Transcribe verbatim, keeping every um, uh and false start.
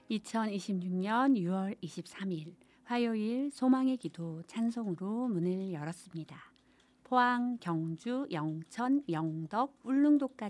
이천이십육 년 유월 이십삼일 화요일 소망의 기도 찬송으로 문을 열었습니다. 포항, 경주, 영천, 영덕, 울릉도까지